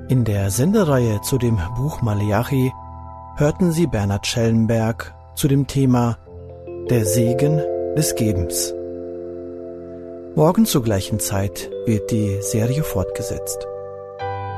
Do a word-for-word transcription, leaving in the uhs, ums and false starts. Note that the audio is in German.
In der Sendereihe zu dem Buch Maleachi hörten Sie Bernhard Schellenberg zu dem Thema Der Segen des Gebens. Morgen zur gleichen Zeit wird die Serie fortgesetzt.